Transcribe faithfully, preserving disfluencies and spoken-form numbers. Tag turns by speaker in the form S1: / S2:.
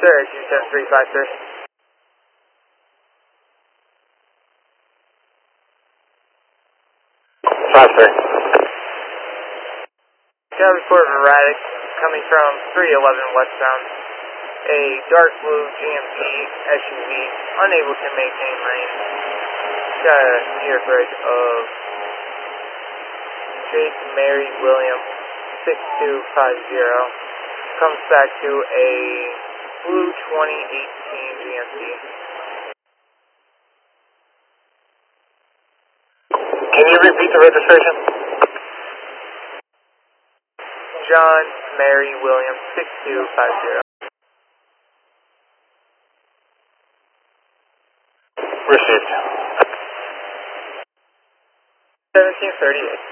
S1: Sir, two seven three five, sir.
S2: Five, sir.
S1: Got a report of erratic coming from three eleven westbound. A dark blue G M C S U V, unable to maintain lane. Got a near bridge of Jake Mary William six two five zero. Comes back to a blue twenty eighteen G M C.
S2: Can you repeat the registration?
S1: John Mary William six two five zero.
S2: Received.
S1: seventeen thirty-eight.